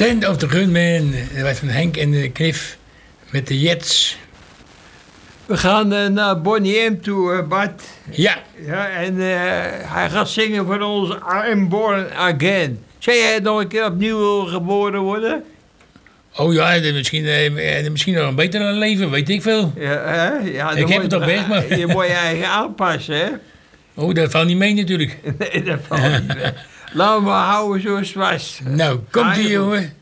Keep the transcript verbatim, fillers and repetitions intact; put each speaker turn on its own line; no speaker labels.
Send of the Gunman. Dat was van Henk en de Knif met de Jets.
We gaan uh, naar Bonnie M toe, uh, Bart.
Ja.
Ja, en uh, hij gaat zingen voor ons I'm Born Again. Zou jij nog een keer opnieuw geboren worden?
Oh ja, de, misschien, eh, misschien nog een beter leven, weet ik veel.
Ja, hè? Ja,
Ik heb het al best, maar...
Je moet je eigen aanpassen, hè?
Oh, dat valt niet mee natuurlijk.
Nee, dat valt niet mee. Laten we houden zoals het was.
Nou, komt ie, jongen.